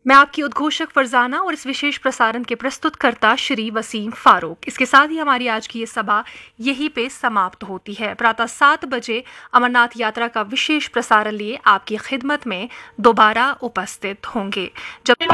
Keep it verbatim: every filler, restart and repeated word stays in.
मैं आपकी उद्घोषक फरजाना और इस विशेष प्रसारण के प्रस्तुतकर्ता श्री वसीम फारूक। इसके साथ ही हमारी आज की ये सभा यहीं पे समाप्त होती है। प्रातः सात बजे अमरनाथ यात्रा का विशेष प्रसारण लिए आपकी खिदमत में दोबारा उपस्थित होंगे। जब